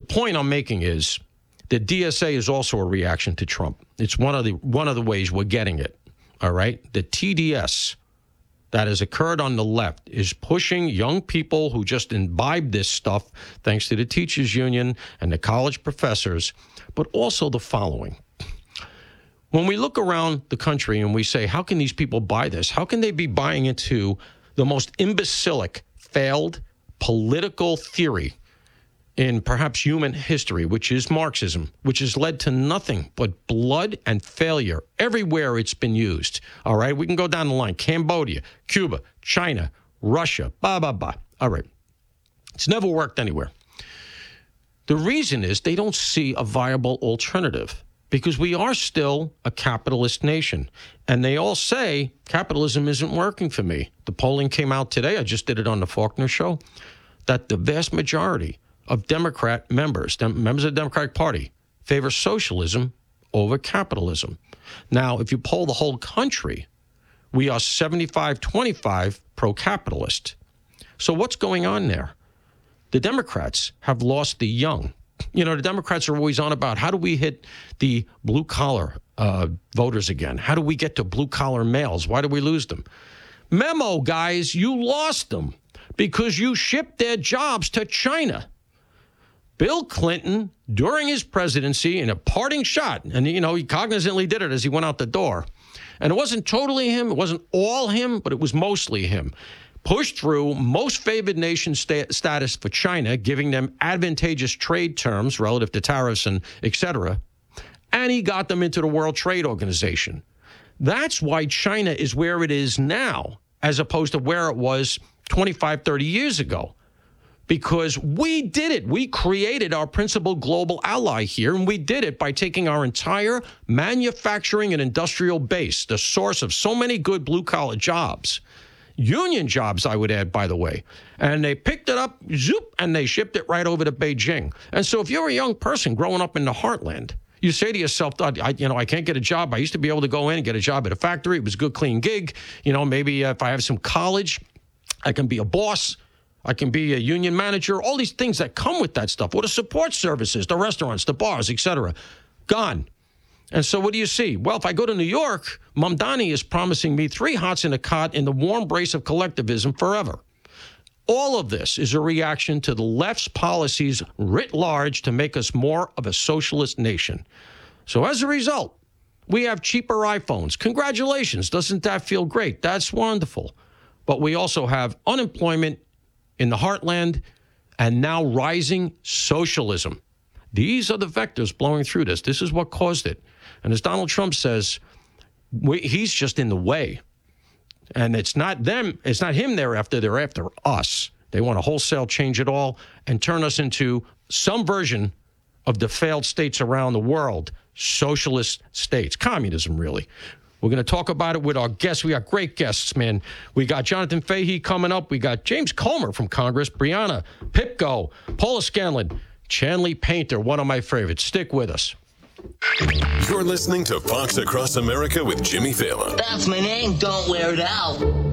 point I'm making is the DSA is also a reaction to Trump. It's one of the ways we're getting it. All right, the TDS that has occurred on the left is pushing young people who just imbibe this stuff, thanks to the teachers union and the college professors, but also the following. When we look around the country and we say, how can these people buy this? How can they be buying into the most imbecilic, failed political theory in perhaps human history, which is Marxism, which has led to nothing but blood and failure everywhere it's been used. All right, we can go down the line. Cambodia, Cuba, China, Russia, blah, blah, blah. All right. It's never worked anywhere. The reason is they don't see a viable alternative because we are still a capitalist nation. And they all say capitalism isn't working for me. The polling came out today. I just did it on the Faulkner Show, that the vast majority of Democrat members of the Democratic Party, favor socialism over capitalism. Now, if you poll the whole country, we are 75-25 pro-capitalist. So what's going on there? The Democrats have lost the young. You know, the Democrats are always on about how do we hit the blue-collar voters again? How do we get to blue-collar males? Why do we lose them? Memo, guys, you lost them because you shipped their jobs to China. Bill Clinton, during his presidency, in a parting shot, and, you know, he cognizantly did it as he went out the door. And it wasn't totally him. It wasn't all him, but it was mostly him. Pushed through most favored nation status for China, giving them advantageous trade terms relative to tariffs and et cetera. And he got them into the World Trade Organization. That's why China is where it is now, as opposed to where it was 25, 30 years ago. Because we did it. We created our principal global ally here, and we did it by taking our entire manufacturing and industrial base, the source of so many good blue-collar jobs, union jobs, I would add, by the way, and they picked it up, zoop, and they shipped it right over to Beijing. And so if you're a young person growing up in the heartland, you say to yourself, I can't get a job. I used to be able to go in and get a job at a factory. It was a good, clean gig. You know, maybe if I have some college, I can be a boss. I can be a union manager, all these things that come with that stuff. What the support services, the restaurants, the bars, et cetera, gone. And so what do you see? Well, if I go to New York, Mamdani is promising me 3 hots in a cot in the warm embrace of collectivism forever. All of this is a reaction to the left's policies writ large to make us more of a socialist nation. So as a result, we have cheaper iPhones. Congratulations. Doesn't that feel great? That's wonderful. But we also have unemployment in the heartland, and now rising socialism. These are the vectors blowing through this. This is what caused it. And as Donald Trump says, he's just in the way. And it's not them, it's not him they're after us. They want to wholesale change it all and turn us into some version of the failed states around the world, socialist states, communism, really. We're going to talk about it with our guests. We got great guests, man. We got Jonathan Fahey coming up. We got James Comer from Congress, Brianna Pipko, Paula Scanlon, Chanley Painter, one of my favorites. Stick with us. You're listening to Fox Across America with Jimmy Fallon. That's my name. Don't wear it out.